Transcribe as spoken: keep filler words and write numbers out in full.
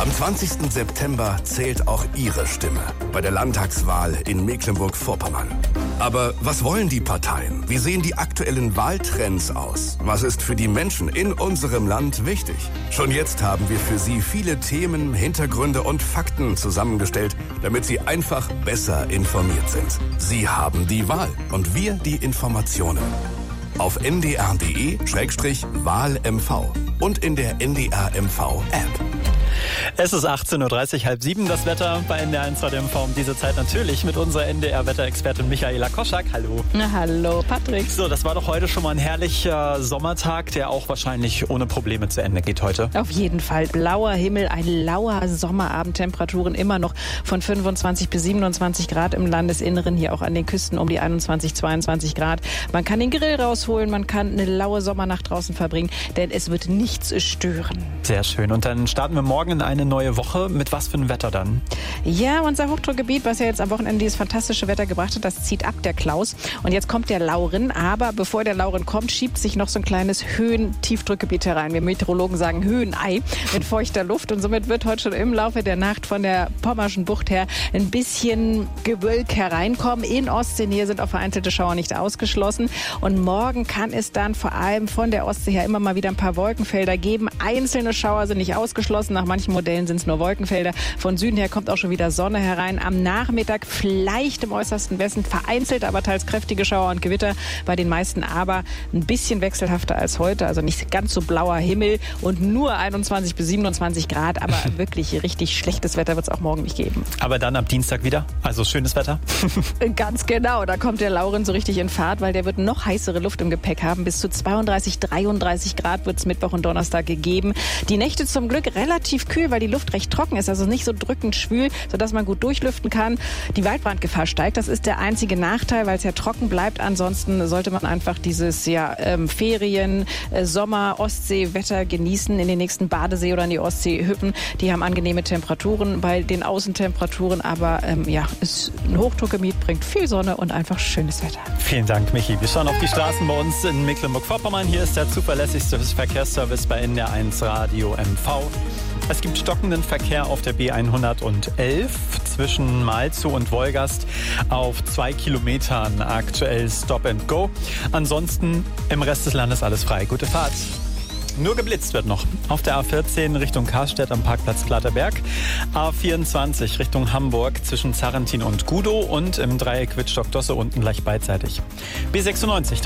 Am zwanzigsten September zählt auch Ihre Stimme bei der Landtagswahl in Mecklenburg-Vorpommern. Aber was wollen die Parteien? Wie sehen die aktuellen Wahltrends aus? Was ist für die Menschen in unserem Land wichtig? Schon jetzt haben wir für Sie viele Themen, Hintergründe und Fakten zusammengestellt, damit Sie einfach besser informiert sind. Sie haben die Wahl und wir die Informationen. Auf n d r punkt d e Schrägstrich Wahl M V und in der N D R M V App. Es ist achtzehn Uhr dreißig, halb sieben, das Wetter bei N D R eins Radio M V um diese Zeit natürlich mit unserer N D R-Wetterexpertin Michaela Koschak. Hallo. Na, hallo, Patrick. So, das war doch heute schon mal ein herrlicher Sommertag, der auch wahrscheinlich ohne Probleme zu Ende geht heute. Auf jeden Fall. Blauer Himmel, ein lauer Sommerabend, Temperaturen immer noch von fünfundzwanzig bis siebenundzwanzig Grad im Landesinneren, hier auch an den Küsten um die einundzwanzig, zweiundzwanzig Grad. Man kann den Grill rausholen, man kann eine laue Sommernacht draußen verbringen, denn es wird nichts stören. Sehr schön. Und dann starten wir morgen in eine neue Woche. Mit was für einem Wetter dann? Ja, unser Hochdruckgebiet, was ja jetzt am Wochenende dieses fantastische Wetter gebracht hat, das zieht ab, der Klaus. Und jetzt kommt der Lauren. Aber bevor der Lauren kommt, schiebt sich noch so ein kleines Höhen-Tiefdrückgebiet herein. Wir Meteorologen sagen Höhenei mit feuchter Luft. Und somit wird heute schon im Laufe der Nacht von der Pommerschen Bucht her ein bisschen Gewölk hereinkommen. In Ostseenähe sind auch vereinzelte Schauer nicht ausgeschlossen. Und morgen kann es dann vor allem von der Ostsee her immer mal wieder ein paar Wolkenfelder geben. Einzelne Schauer sind nicht ausgeschlossen. Nach manchen Modellen sind es nur Wolkenfelder. Von Süden her kommt auch schon wieder Sonne herein. Am Nachmittag vielleicht im äußersten Westen vereinzelt, aber teils kräftige Schauer und Gewitter. Bei den meisten aber ein bisschen wechselhafter als heute. Also nicht ganz so blauer Himmel und nur einundzwanzig bis siebenundzwanzig Grad. Aber wirklich richtig schlechtes Wetter wird es auch morgen nicht geben. Aber dann ab Dienstag wieder? Also schönes Wetter? Ganz genau. Da kommt der Lauren so richtig in Fahrt, weil der wird noch heißere Luft im Gepäck haben. Bis zu zweiunddreißig, dreiunddreißig Grad wird es Mittwoch und Donnerstag gegeben. Die Nächte zum Glück relativ kühl, weil die Luft recht trocken ist, also nicht so drückend schwül, sodass man gut durchlüften kann. Die Waldbrandgefahr steigt, das ist der einzige Nachteil, weil es ja trocken bleibt. Ansonsten sollte man einfach dieses ja, ähm, Ferien, äh, Sommer, Ostsee-Wetter genießen, in den nächsten Badesee oder in die Ostsee hüpfen. Die haben angenehme Temperaturen bei den Außentemperaturen, aber ähm, ja, es, ein Hochdruckgebiet bringt viel Sonne und einfach schönes Wetter. Vielen Dank, Michi. Wir schauen auf die Straßen bei uns in Mecklenburg-Vorpommern. Hier ist der zuverlässigste Verkehrsservice bei N D R eins Radio M V. Es gibt stockenden Verkehr auf der B hundertelf zwischen Malzow und Wolgast auf zwei Kilometern. Aktuell Stop and Go. Ansonsten im Rest des Landes alles frei. Gute Fahrt. Nur geblitzt wird noch. Auf der A vierzehn Richtung Karstedt am Parkplatz Platterberg. A vierundzwanzig Richtung Hamburg zwischen Zarrentin und Gudow und im Dreieck Wittstock-Dosse unten gleich beidseitig. B sechsundneunzig